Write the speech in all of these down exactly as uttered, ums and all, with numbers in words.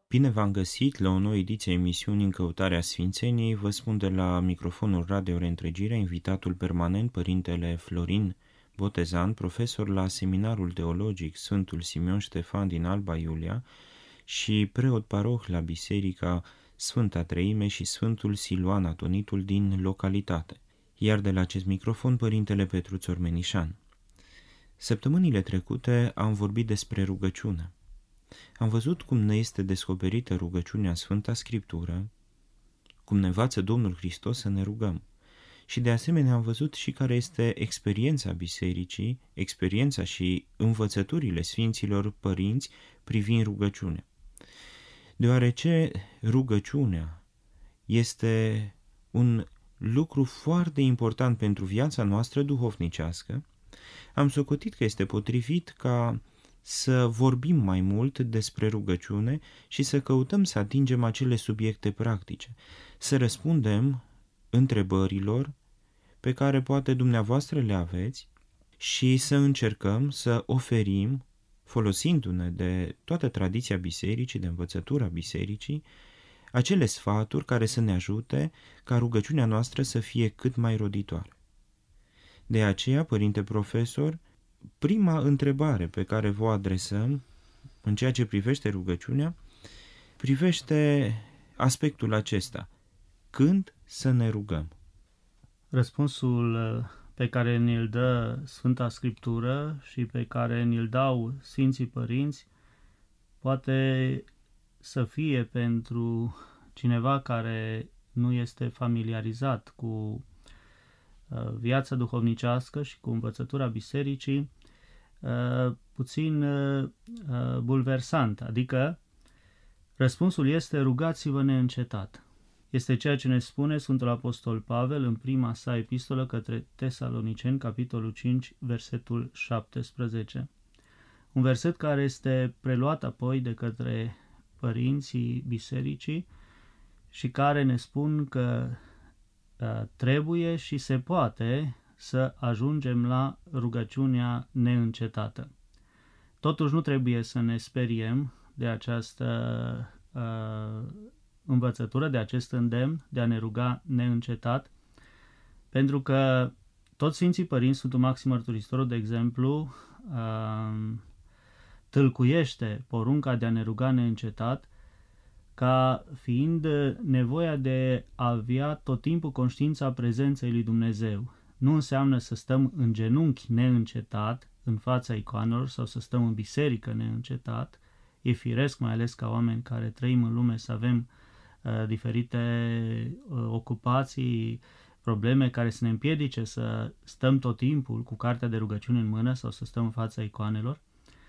Bine v-am găsit la o nouă ediție a emisiunii În căutarea Sfințeniei. Vă spun de la microfonul Radio Reîntregirea invitatul permanent, Părintele Florin Botezan, profesor la Seminarul Teologic Sfântul Simeon Ștefan din Alba Iulia și preot paroh la Biserica Sfânta Treime și Sfântul Siluan Atonitul din localitate. Iar de la acest microfon, Părintele Petru Țormenișan. Săptămânile trecute am vorbit despre rugăciune. Am văzut cum ne este descoperită rugăciunea în Sfânta Scriptură, cum ne învață Domnul Hristos să ne rugăm. Și de asemenea am văzut și care este experiența bisericii, experiența și învățăturile Sfinților Părinți privind rugăciunea. Deoarece rugăciunea este un lucru foarte important pentru viața noastră duhovnicească, am socotit că este potrivit ca să vorbim mai mult despre rugăciune și să căutăm să atingem acele subiecte practice, să răspundem întrebărilor pe care poate dumneavoastră le aveți și să încercăm să oferim, folosindu-ne de toată tradiția bisericii, de învățătura bisericii, acele sfaturi care să ne ajute ca rugăciunea noastră să fie cât mai roditoare. De aceea, Părinte Profesor, prima întrebare pe care vă adresăm în ceea ce privește rugăciunea privește aspectul acesta. Când să ne rugăm? Răspunsul pe care ne-l dă Sfânta Scriptură și pe care ne-l dau Sfinții Părinți poate să fie pentru cineva care nu este familiarizat cu viața duhovnicească și cu învățătura bisericii puțin bulversant, adică răspunsul este: rugați-vă neîncetat. Este ceea ce ne spune Sfântul Apostol Pavel în prima sa epistolă către Tesaloniceni, capitolul cinci, versetul șaptesprezece. Un verset care este preluat apoi de către părinții bisericii și care ne spun că trebuie și se poate să ajungem la rugăciunea neîncetată. Totuși nu trebuie să ne speriem de această uh, învățătură, de acest îndemn de a ne ruga neîncetat, pentru că toți Sfinții Părinți, Sfântul Maxim Mărturisitorul, de exemplu, uh, tâlcuiește porunca de a ne ruga neîncetat ca fiind nevoia de a avea tot timpul conștiința prezenței lui Dumnezeu. Nu înseamnă să stăm în genunchi neîncetat în fața icoanelor sau să stăm în biserică neîncetat. E firesc, mai ales ca oameni care trăim în lume, să avem uh, diferite uh, ocupații, probleme care să ne împiedice să stăm tot timpul cu cartea de rugăciune în mână sau să stăm în fața icoanelor.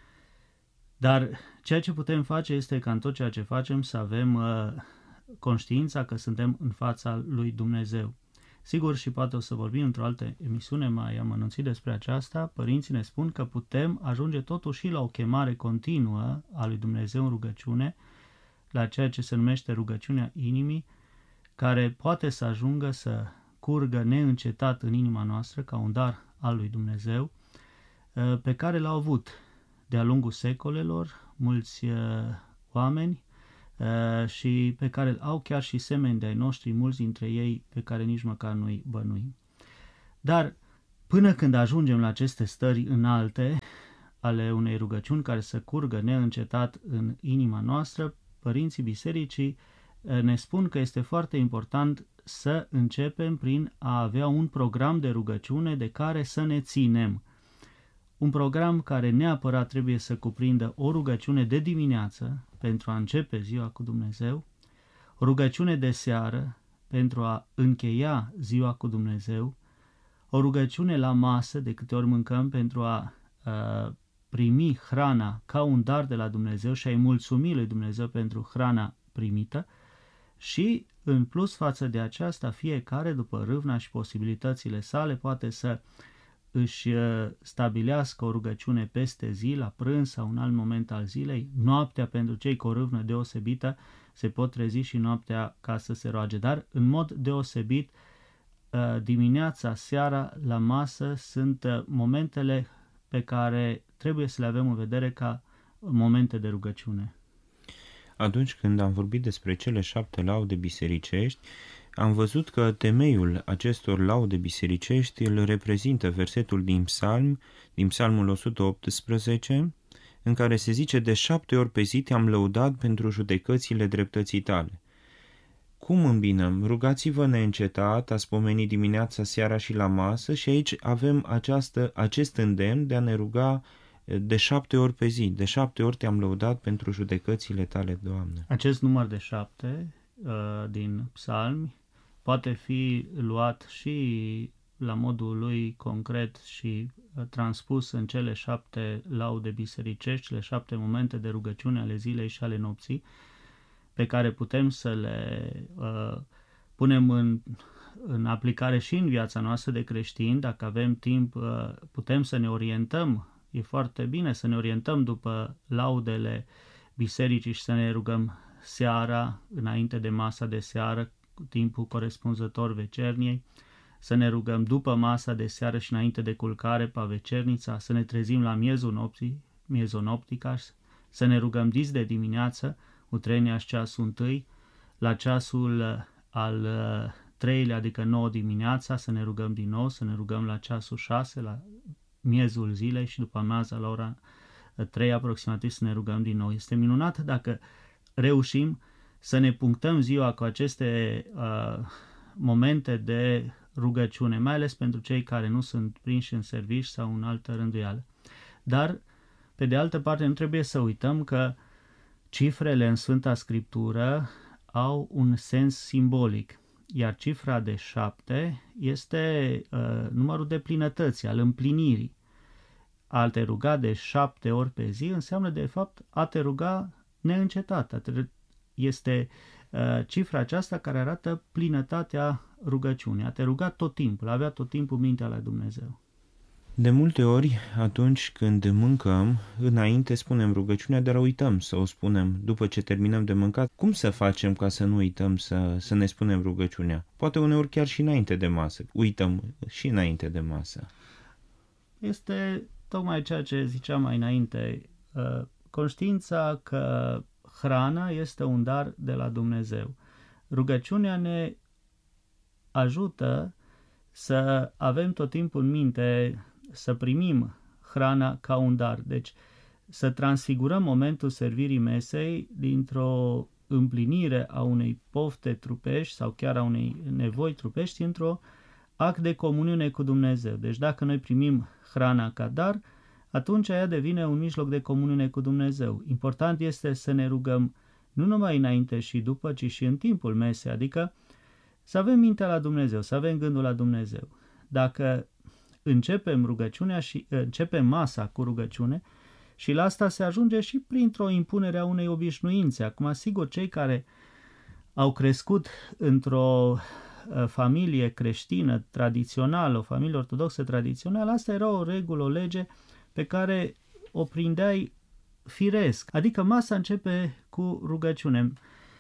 Dar ceea ce putem face este ca în tot ceea ce facem să avem uh, conștiința că suntem în fața lui Dumnezeu. Sigur, și poate o să vorbim într-o altă emisiune mai amănunțit despre aceasta, părinții ne spun că putem ajunge totuși și la o chemare continuă a lui Dumnezeu în rugăciune, la ceea ce se numește rugăciunea inimii, care poate să ajungă să curgă neîncetat în inima noastră ca un dar al lui Dumnezeu, uh, pe care l-au avut de-a lungul secolelor mulți uh, oameni uh, și pe care au chiar și semeni de-ai noștri, mulți dintre ei pe care nici măcar nu-i bănuim. Dar până când ajungem la aceste stări înalte ale unei rugăciuni care să curgă neîncetat în inima noastră, părinții bisericii uh, ne spun că este foarte important să începem prin a avea un program de rugăciune de care să ne ținem. Un program care neapărat trebuie să cuprindă o rugăciune de dimineață pentru a începe ziua cu Dumnezeu, o rugăciune de seară pentru a încheia ziua cu Dumnezeu, o rugăciune la masă de câte ori mâncăm pentru a, a primi hrana ca un dar de la Dumnezeu și a-i mulțumi lui Dumnezeu pentru hrana primită și, în plus față de aceasta, fiecare, după râvna și posibilitățile sale, poate să își stabilească o rugăciune peste zi, la prânz sau un alt moment al zilei. Noaptea, pentru cei cu o râvnă deosebită, se pot trezi și noaptea ca să se roage. Dar, în mod deosebit, dimineața, seara, la masă sunt momentele pe care trebuie să le avem în vedere ca momente de rugăciune. Atunci când am vorbit despre cele șapte laude bisericești, am văzut că temeiul acestor laude bisericești îl reprezintă versetul din Psalm, din Psalmul o sută optsprezece, în care se zice: de șapte ori pe zi te-am lăudat pentru judecățile dreptății tale. Cum îmbinăm? Rugați-vă neîncetat, ați pomenit dimineața, seara și la masă, și aici avem această, acest îndemn de a ne ruga de șapte ori pe zi. De șapte ori te-am lăudat pentru judecățile tale, Doamne. Acest număr de șapte uh, din psalmi poate fi luat și la modul lui concret și uh, transpus în cele șapte laude bisericești, cele șapte momente de rugăciune ale zilei și ale nopții, pe care putem să le uh, punem în, în aplicare și în viața noastră de creștini. Dacă avem timp, uh, putem să ne orientăm. E foarte bine să ne orientăm după laudele bisericii și să ne rugăm seara, înainte de masa de seară, cu timpul corespunzător vecerniei, să ne rugăm după masa de seară și înainte de culcare, pavecernița, să ne trezim la miezul nopții, miezonoptica, să ne rugăm dis de dimineață, utrenia și ceasul întâi, la ceasul al treilea, adică nouă dimineața, să ne rugăm din nou, să ne rugăm la ceasul șase, la miezul zilei, și după amiaza la ora trei aproximativ să ne rugăm din nou. Este minunat dacă reușim să ne punctăm ziua cu aceste uh, momente de rugăciune, mai ales pentru cei care nu sunt prinși în servici sau în altă rânduială. Dar, pe de altă parte, nu trebuie să uităm că cifrele în Sfânta Scriptură au un sens simbolic, iar cifra de șapte este uh, numărul de plinătății, al împlinirii. A te ruga de șapte ori pe zi înseamnă, de fapt, a te ruga neîncetat. Este uh, cifra aceasta care arată plinătatea rugăciunii. A te ruga tot timpul, a avea tot timpul mintea la Dumnezeu. De multe ori, atunci când mâncăm, înainte spunem rugăciunea, dar uităm să o spunem după ce terminăm de mâncat. Cum să facem ca să nu uităm să, să ne spunem rugăciunea? Poate uneori chiar și înainte de masă. Uităm și înainte de masă. Este tocmai ceea ce ziceam mai înainte. Conștiința că hrana este un dar de la Dumnezeu. Rugăciunea ne ajută să avem tot timpul în minte să primim hrana ca un dar. Deci să transfigurăm momentul servirii mesei dintr-o împlinire a unei pofte trupești sau chiar a unei nevoi trupești într-o act de comuniune cu Dumnezeu. Deci dacă noi primim hrana ca dar, atunci ea devine un mijloc de comuniune cu Dumnezeu. Important este să ne rugăm nu numai înainte și după, ci și în timpul mesei, adică să avem mintea la Dumnezeu, să avem gândul la Dumnezeu. Dacă începem rugăciunea și începem masa cu rugăciune, și la asta se ajunge și printr-o impunere a unei obișnuințe. Acum, sigur, cei care au crescut într-o familie creștină tradițională, o familie ortodoxă tradițională, asta era o regulă, o lege pe care o prindeai firesc. Adică masa începe cu rugăciune.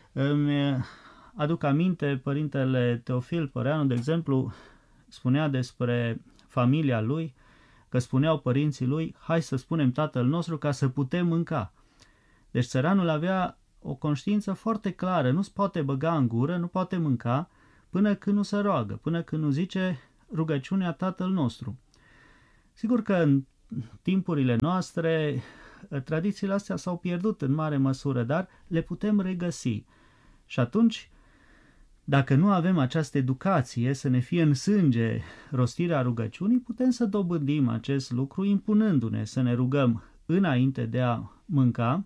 Îmi aduc aminte, părintele Teofil Păreanu, de exemplu, spunea despre familia lui, că spuneau părinții lui: hai să spunem Tatăl nostru ca să putem mânca. Deci țăranul avea o conștiință foarte clară, nu se poate băga în gură, nu poate mânca până când nu se roagă, până când nu zice rugăciunea Tatăl nostru. Sigur că în timpurile noastre tradițiile astea s-au pierdut în mare măsură, dar le putem regăsi. Și atunci, dacă nu avem această educație să ne fie în sânge rostirea rugăciunii, putem să dobândim acest lucru impunându-ne să ne rugăm înainte de a mânca,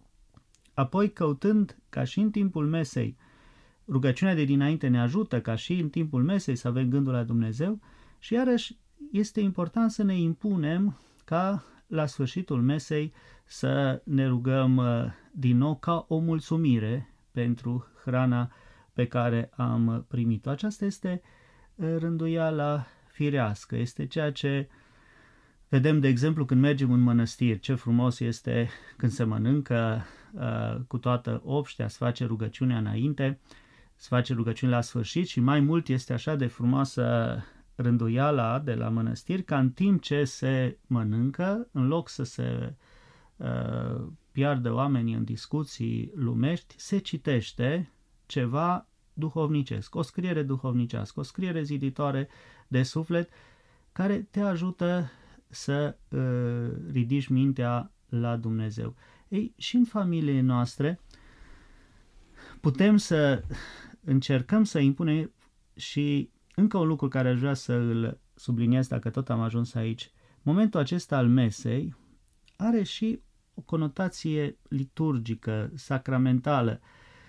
apoi căutând, ca și în timpul mesei, rugăciunea de dinainte ne ajută ca și în timpul mesei să avem gândul la Dumnezeu, și iarăși este important să ne impunem ca la sfârșitul mesei să ne rugăm din nou ca o mulțumire pentru hrana pe care am primit-o. Aceasta este rânduiala firească, este ceea ce vedem, de exemplu, când mergem în mănăstiri. Ce frumos este când se mănâncă uh, cu toată obștea, se face rugăciunea înainte, se face rugăciune la sfârșit, și mai mult este așa de frumoasă rânduiala de la mănăstiri, ca în timp ce se mănâncă, în loc să se piardă oamenii în discuții lumești, se citește ceva duhovnicesc, o scriere duhovnicească, o scriere ziditoare de suflet care te ajută să uh, ridici mintea la Dumnezeu. Ei, și în familiile noastre putem să încercăm să impunem și încă un lucru care aș vrea să îl subliniez dacă tot am ajuns aici. Momentul acesta al mesei are și o conotație liturgică, sacramentală.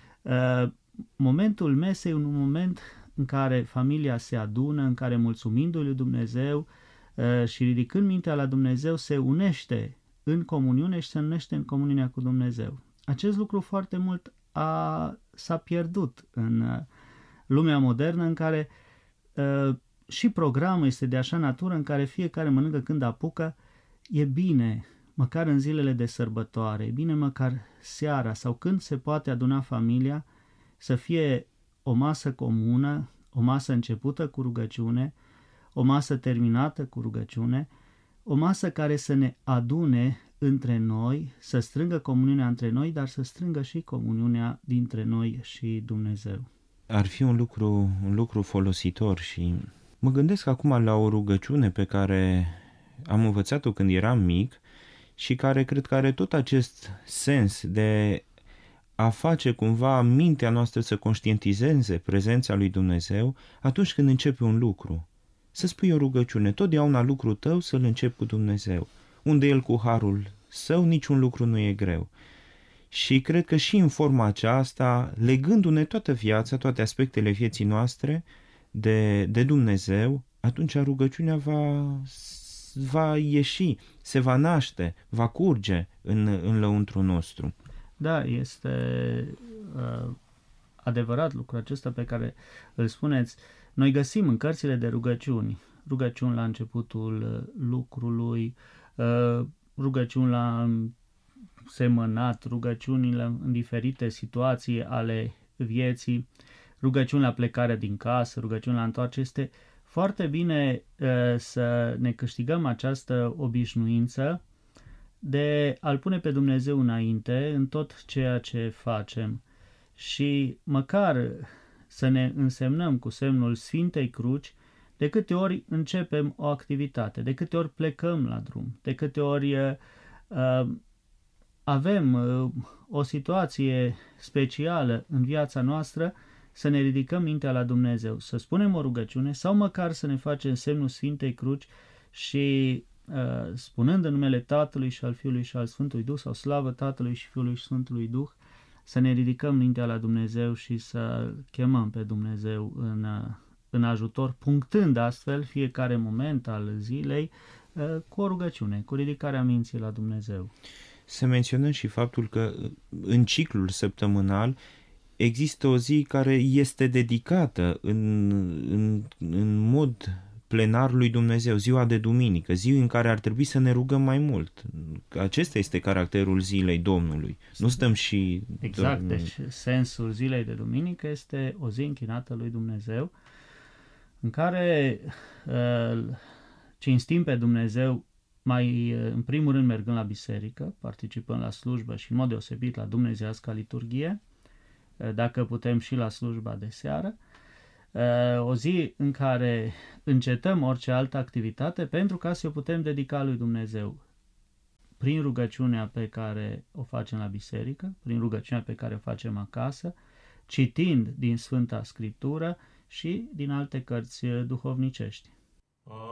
Momentul mesei e un moment în care familia se adună, în care mulțumindu-i lui Dumnezeu și ridicând mintea la Dumnezeu se unește în comuniune și se unește în comuniunea cu Dumnezeu. Acest lucru foarte mult a, s-a pierdut în lumea modernă în care uh, și programul este de așa natură în care fiecare mănâncă când apucă. E bine, măcar în zilele de sărbătoare, e bine măcar seara sau când se poate aduna familia, să fie o masă comună, o masă începută cu rugăciune, o masă terminată cu rugăciune, o masă care să ne adune între noi, să strângă comuniunea între noi, dar să strângă și comuniunea dintre noi și Dumnezeu. Ar fi un lucru, un lucru folositor și mă gândesc acum la o rugăciune pe care am învățat-o când eram mic și care cred că are tot acest sens de a face cumva mintea noastră să conștientizeze prezența lui Dumnezeu atunci când începe un lucru. Să spui o rugăciune, totdeauna lucrul tău să-l începi cu Dumnezeu. Unde El cu harul său, niciun lucru nu e greu. Și cred că și în forma aceasta, legându-ne toată viața, toate aspectele vieții noastre de, de Dumnezeu, atunci rugăciunea va, va ieși, se va naște, va curge în, în lăuntru nostru. Da, este uh, adevărat lucrul acesta pe care îl spuneți. Noi găsim în cărțile de rugăciuni, rugăciuni la începutul lucrului, uh, rugăciuni la semănat, rugăciunile în diferite situații ale vieții, rugăciuni la plecarea din casă, rugăciuni la întoarcere. Este foarte bine uh, să ne câștigăm această obișnuință de a-L pune pe Dumnezeu înainte în tot ceea ce facem și măcar să ne însemnăm cu semnul Sfintei Cruci de câte ori începem o activitate, de câte ori plecăm la drum, de câte ori uh, avem uh, o situație specială în viața noastră, să ne ridicăm mintea la Dumnezeu, să spunem o rugăciune sau măcar să ne facem semnul Sfintei Cruci și uh, spunând în numele Tatălui și al Fiului și al Sfântului Duh sau slavă Tatălui și Fiului și Sfântului Duh, să ne ridicăm mintea la Dumnezeu și să chemăm pe Dumnezeu în, în ajutor, punctând astfel fiecare moment al zilei cu o rugăciune, cu ridicarea minții la Dumnezeu. Să menționăm și faptul că în ciclul săptămânal există o zi care este dedicată în, în, în mod plenar lui Dumnezeu, ziua de duminică, ziua în care ar trebui să ne rugăm mai mult. Acesta este caracterul zilei Domnului. Nu stăm și... Exact, deci sensul zilei de duminică este o zi închinată lui Dumnezeu, în care uh, cinstim pe Dumnezeu mai în primul rând mergând la biserică, participând la slujbă și în mod deosebit la dumnezeiasca liturghie, dacă putem și la slujba de seară, o zi în care încetăm orice altă activitate pentru ca să o putem dedica lui Dumnezeu prin rugăciunea pe care o facem la biserică, prin rugăciunea pe care o facem acasă, citind din Sfânta Scriptură și din alte cărți duhovnicești.